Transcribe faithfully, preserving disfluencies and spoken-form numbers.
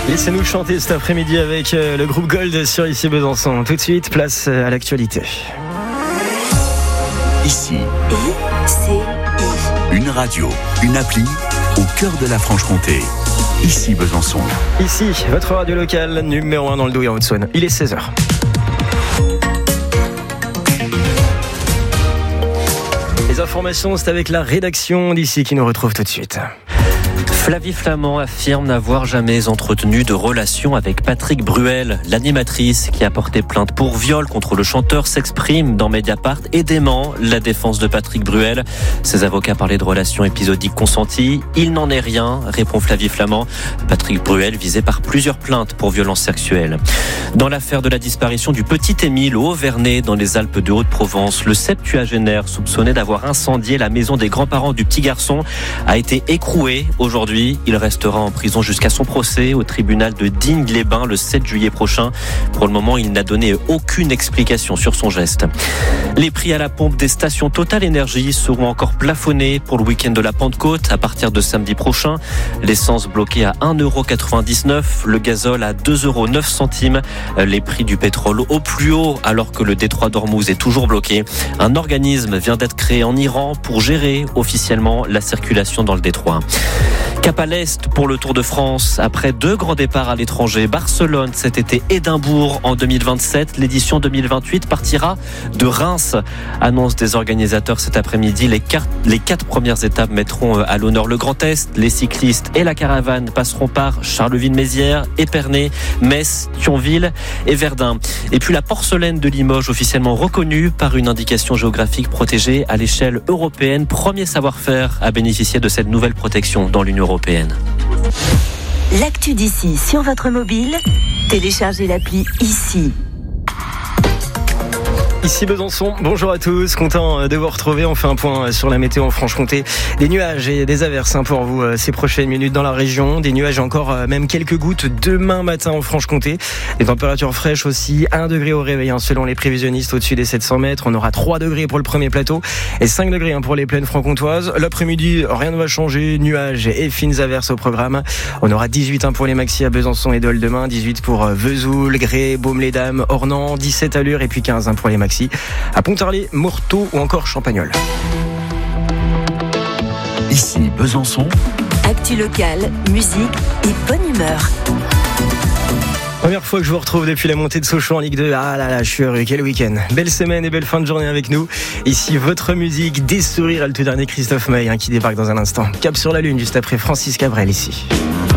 Laissez-nous chanter cet après-midi avec le groupe Gold sur Ici Besançon. Tout de suite, place à l'actualité. Ici, I, C, I. Une radio, une appli au cœur de la Franche-Comté. Ici Besançon. Ici, votre radio locale numéro un dans le Douai en Haute-Saône. Il est seize heures. Les informations, c'est avec la rédaction d'Ici qui nous retrouve tout de suite. Flavie Flament affirme n'avoir jamais entretenu de relation avec Patrick Bruel. L'animatrice qui a porté plainte pour viol contre le chanteur s'exprime dans Mediapart et dément la défense de Patrick Bruel. Ses avocats parlaient de relations épisodiques consenties. Il n'en est rien, répond Flavie Flament. Patrick Bruel visé par plusieurs plaintes pour violences sexuelles. Dans l'affaire de la disparition du petit Émile au Haut-Vernay dans les Alpes de Haute-Provence, le septuagénaire soupçonné d'avoir incendié la maison des grands-parents du petit garçon a été écroué aujourd'hui. Il restera en prison jusqu'à son procès au tribunal de Digne-les-Bains le sept juillet prochain. Pour le moment, il n'a donné aucune explication sur son geste. Les prix à la pompe des stations Total Énergie seront encore plafonnés pour le week-end de la Pentecôte à partir de samedi prochain. L'essence bloquée à un euro quatre-vingt-dix-neuf, le gazole à deux euros neuf centimes, les prix du pétrole au plus haut alors que le détroit d'Ormuz est toujours bloqué. Un organisme vient d'être créé en Iran pour gérer officiellement la circulation dans le détroit. Cap à l'Est pour le Tour de France. Après deux grands départs à l'étranger, Barcelone cet été, Édimbourg en deux mille vingt-sept. L'édition deux mille vingt-huit partira de Reims. Annonce des organisateurs cet après-midi. Les quatre, les quatre premières étapes mettront à l'honneur le Grand Est. Les cyclistes et la caravane passeront par Charleville-Mézières, Épernay, Metz, Thionville et Verdun. Et puis la porcelaine de Limoges, officiellement reconnue par une indication géographique protégée à l'échelle européenne. Premier savoir-faire à bénéficier de cette nouvelle protection dans l'Union européenne. L'actu d'ici sur votre mobile, téléchargez l'appli Ici. Ici Besançon, bonjour à tous, content de vous retrouver. On fait un point sur la météo en Franche-Comté. Des nuages et des averses pour vous ces prochaines minutes dans la région. Des nuages et encore même quelques gouttes demain matin en Franche-Comté. Des températures fraîches aussi, un degré au réveil selon les prévisionnistes au-dessus des sept cents mètres. On aura trois degrés pour le premier plateau et cinq degrés pour les plaines franc-comtoises. L'après-midi, rien ne va changer, nuages et fines averses au programme. On aura dix-huit pour les maxi à Besançon et Dole demain, dix-huit pour Vesoul, Grès, Baume-les-Dames, Ornans, dix-sept à Lure et puis quinze pour les maxi à Pontarlier, Morteau ou encore Champagnole. Ici Besançon. Actu locale, musique et bonne humeur. Première fois que je vous retrouve depuis la montée de Sochaux en Ligue deux. Ah là là, je suis heureux, quel week-end. Belle semaine et belle fin de journée avec nous. Ici, votre musique, des sourires, le tout dernier Christophe Maé hein, qui débarque dans un instant. Cap sur la lune, juste après Francis Cabrel ici.